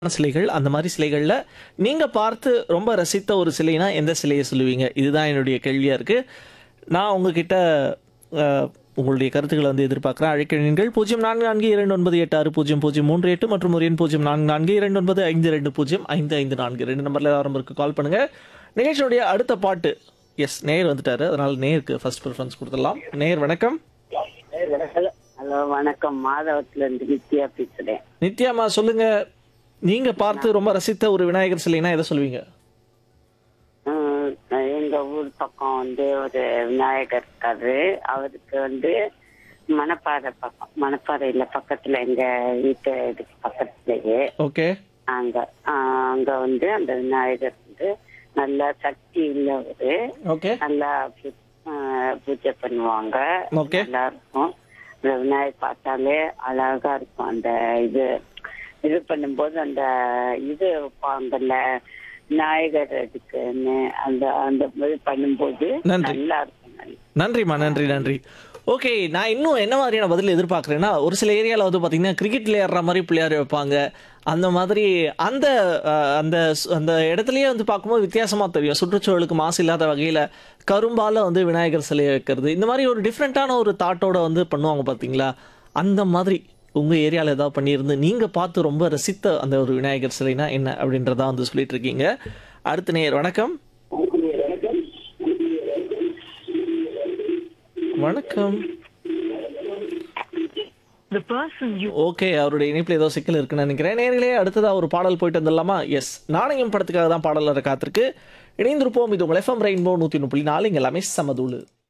சிலைகள் அந்த மாதிரி சிலைகள்ல நீங்க பார்த்து ரொம்ப ரசித்த ஒரு சிலைனா எந்த சிலையை சொல்லுவீங்க? இதுதான் என்னுடைய கேள்வியா இருக்கு. நான் உங்ககிட்ட உங்களுடைய கருத்துக்களை வந்து எதிர்பார்க்குறேன். அழைக்கிறீர்கள் 044298600038 மற்றும் ஒரு எண் 044229505542 2 நம்பர்ல ஆரம்பருக்கு கால் பண்ணுங்க. நிகழ்ச்சியுடைய அடுத்த பாட்டு எஸ் நேயர் வந்துட்டாரு. அதனால நேயருக்கு ஃபர்ஸ்ட் ப்ரிஃபரன்ஸ் கொடுத்துடலாம். நேயர் வணக்கம். ஹலோ வணக்கம், மாதவத்துல இருந்து நித்யா பேசுறேன். நித்யாமா சொல்லுங்க. நீங்க பார்த்து ரொம்ப ரசித்த ஒரு விநாயகர் சிலைனா எதை சொல்லுவீங்க? எங்க ஊர் பக்கம் ஒரு விநாயகர் இருக்காரு. அவருக்கு மணப்பாறையில பக்கத்துல எங்க வீட்டு இதுக்கு பக்கத்துலயே ஓகே. அங்க அந்த விநாயகர் நல்லா சக்தி உள்ளவரு. ஓகே. நல்லா பூஜை பண்ணுவாங்க. ஓகே. நல்லா இருக்கும். இந்த விநாயகர் பார்த்தாலே அழகா இருக்கும். அந்த இது பண்ணும்போது அந்த இது வைப்பாங்கல்ல விநாயகர் இதுக்குன்னு அந்த இது பண்ணும்போது நல்லா இருக்கும். நன்றிம்மா, நன்றி. ஓகே, நான் இன்னும் என்ன மாதிரியான பதில் எதிர்பார்க்குறேன்னா, ஒரு சில ஏரியாவில் வந்து பார்த்தீங்கன்னா கிரிக்கெட் விளையாடுற மாதிரி பிள்ளையார் வைப்பாங்க. அந்த மாதிரி அந்த அந்த அந்த இடத்துலயே வந்து பார்க்கும்போது வித்தியாசமாக தெரியும். சுற்றுச்சூழலுக்கு மாசு இல்லாத வகையில் கரும்பால வந்து விநாயகர் சிலையை வைக்கிறது, இந்த மாதிரி ஒரு டிஃப்ரெண்ட்டான ஒரு தாட்டோட வந்து பண்ணுவாங்க பார்த்தீங்களா? அந்த மாதிரி உங்கள் ஏரியாவில் ஏதாவது பண்ணியிருந்து நீங்கள் பார்த்து ரொம்ப ரசித்த அந்த ஒரு விநாயகர் சிலைனா என்ன அப்படின்றத வந்து சொல்லிட்டு இருக்கீங்க. அடுத்த நேயர் வணக்கம். வணக்கம். ஓகே, அவருடைய இணைப்பில் ஏதோ சிக்கல் இருக்குன்னு நினைக்கிறேன். நேர்களே, அடுத்ததாக ஒரு பாடல் போயிட்டு வந்துடலாமா? எஸ், நாணயம் படத்துக்காக தான் பாடல் காத்திருக்கு. இணைந்திருப்போம். இது உங்கள் FM ரெயின்போ 103.4. இங்கே எல்லாமே சமதூளு.